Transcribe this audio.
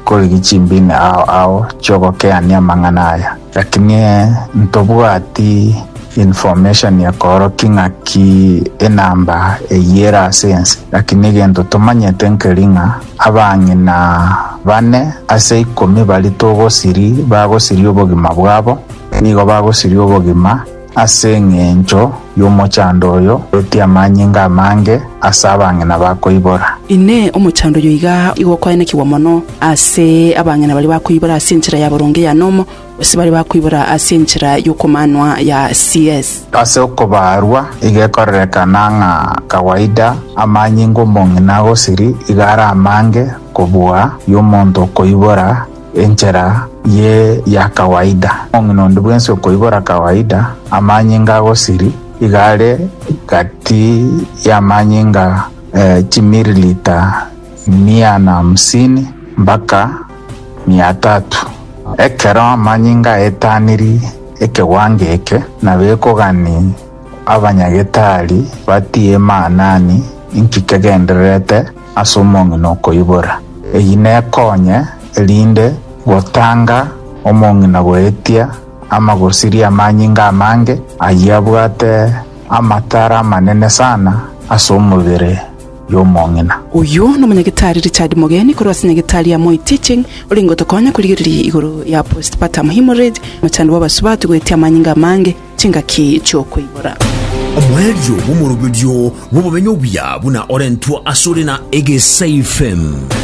kuri gichimbine ao choko keania manganaya lakini ntobwati information ya koro kingaki enamba eyera sense lakini gento tomanyete nkelinga abangina bane ase 10 bali togosiri bagosiri obogima bwabo nigo bagosiri obogima ase ngencho y'omochando oyo oti amanyinga amange ase abangina bakoibora ine omochando yoiga igokwaine kiwa mono ase abangina bali bakoibora ase enchera ya boronge ya nomo ase bali bakoibora ase enchera y'okomanwa ya CS ase okobarwa igekorrekana ng'a kawaida amanyinga omong'ina gosiri igara amange kobua y'omonto okoibora enchera ye ya kawaida ong'inondi bwensi okoibora kawaida amanyinga gosiri igare kati ya manyinga chimirilita 150 mpaka 300 ekero amanyinga etaniri ekewangeke nabekogani abanyagetari batie manani inkikegenderete ase omong'ina okoibora eyi nekonye elinde gotanga omong'ina goetia ama gosiri amanyinga amange ayabwate amatara manene sana ase omobere y'omong'ina uyu n'umunyagitari Richard Mogeni kuri wasinyagitari ya Moi Teaching ulingo tokonya kurigirira iguru ya postpartum hemorrhage muchando wabasubatu gwetia amanyinga amange chingaki chokoibora omwejo bumurugudio bubumenyo bya buna orentwa asore na Egesa FM